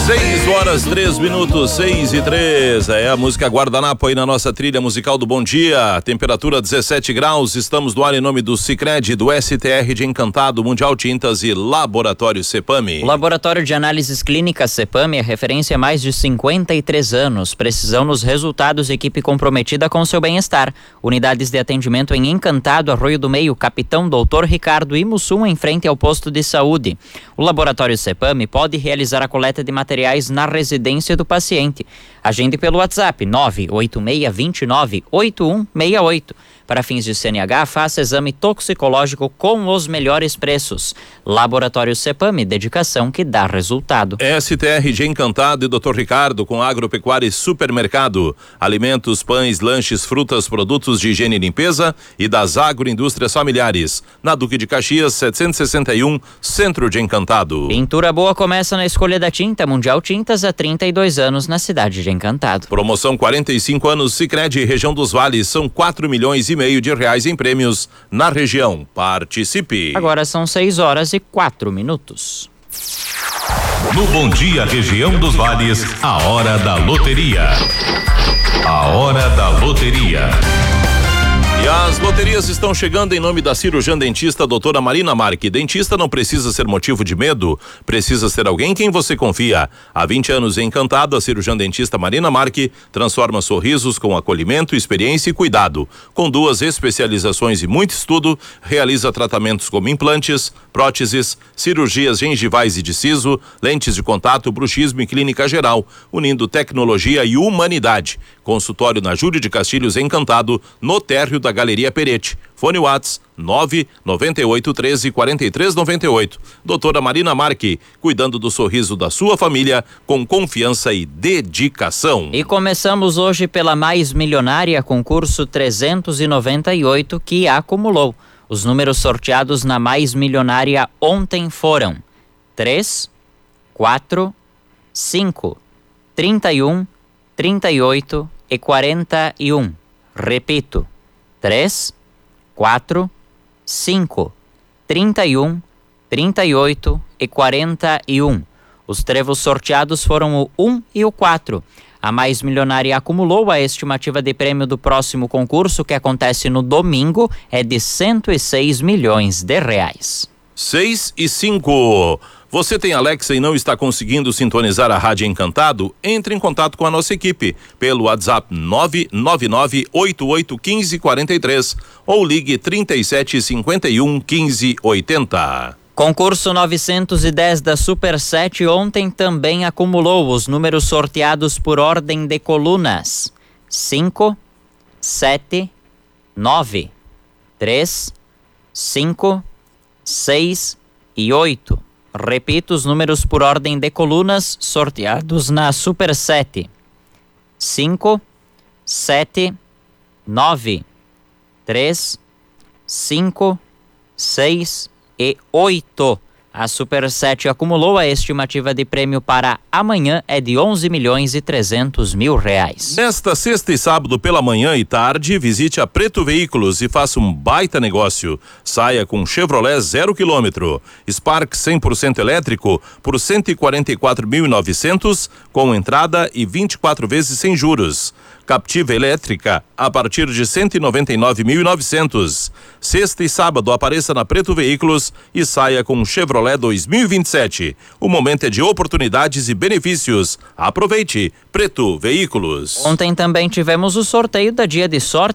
6h03, 6h03. É a música Guardanapo aí na nossa trilha musical do Bom Dia. Temperatura 17 graus. Estamos no ar em nome do Sicredi, do STR de Encantado, Mundial Tintas e Laboratório Cepame. O Laboratório de Análises Clínicas Cepame é referência há mais de 53 anos. Precisão nos resultados, equipe comprometida com seu bem-estar. Unidades de atendimento em Encantado, Arroio do Meio, Capitão Doutor Ricardo e Mussum, em frente ao posto de saúde. O Laboratório Cepame pode realizar a coleta de materiais na residência do paciente. Agende pelo WhatsApp 986298168. Para fins de CNH, faça exame toxicológico com os melhores preços. Laboratório Cepame, dedicação que dá resultado. STR de Encantado e Dr. Ricardo com Agropecuária e Supermercado. Alimentos, pães, lanches, frutas, produtos de higiene e limpeza e das agroindústrias familiares. Na Duque de Caxias, 761, Centro de Encantado. Pintura boa começa na escolha da tinta. Mundial Tintas há 32 anos na cidade de Encantado. Promoção 45 anos Sicredi, região dos Vales, são 4,5 milhões de reais em prêmios na região. Participe. Agora são 6h04. No Bom Dia Região dos Vales, a hora da loteria. A hora da loteria. E as loterias estão chegando em nome da cirurgiã dentista doutora Marina Marque. Dentista não precisa ser motivo de medo, precisa ser alguém em quem você confia. Há 20 anos em Encantado, a cirurgiã dentista Marina Marque transforma sorrisos com acolhimento, experiência e cuidado. Com 2 especializações e muito estudo, realiza tratamentos como implantes, próteses, cirurgias gengivais e de siso, lentes de contato, bruxismo e clínica geral, unindo tecnologia e humanidade. Consultório na Júlio de Castilhos, Encantado, no térreo da Galeria Perete. Fone Whats 998134398. Doutora Marina Marque, cuidando do sorriso da sua família com confiança e dedicação. E começamos hoje pela Mais Milionária, concurso 398 que acumulou. Os números sorteados na Mais Milionária ontem foram 3, 4, 5, 31, 38 e 41. Repito, 3, 4, 5, 31, 38 e 41. Os trevos sorteados foram o 1 e o 4. A Mais Milionária acumulou. A estimativa de prêmio do próximo concurso, que acontece no domingo, é de 106 milhões de reais. 6 e 5. Você tem Alexa e não está conseguindo sintonizar a Rádio Encantado? Entre em contato com a nossa equipe pelo WhatsApp 999881543 ou ligue 3751-1580. Concurso 910 da Super 7 ontem também acumulou. Os números sorteados por ordem de colunas: 5, 7, 9, 3, 5, 6 e 8. Repito os números por ordem de colunas sorteados na Super 7: 5, 7, 9, 3, 5, 6 e 8. A Super 7 acumulou. A estimativa de prêmio para amanhã é de 11 milhões e 300 mil reais. Nesta sexta e sábado pela manhã e tarde, visite a Preto Veículos e faça um baita negócio. Saia com Chevrolet 0 km, Spark 100% elétrico por 144.900 com entrada e 24 vezes sem juros. Captiva elétrica a partir de 199.900. Sexta e sábado apareça na Preto Veículos e saia com Chevrolet 2027. O momento é de oportunidades e benefícios. Aproveite. Preto Veículos. Ontem também tivemos o sorteio da Dia de Sorte